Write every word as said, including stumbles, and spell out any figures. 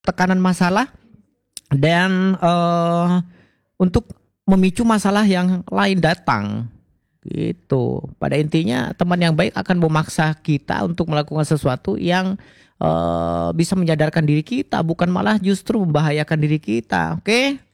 tekanan masalah dan uh, untuk memicu masalah yang lain datang. Gitu. Pada intinya teman yang baik akan memaksa kita untuk melakukan sesuatu yang uh, bisa menyadarkan diri kita, bukan malah justru membahayakan diri kita. Oke? Okay?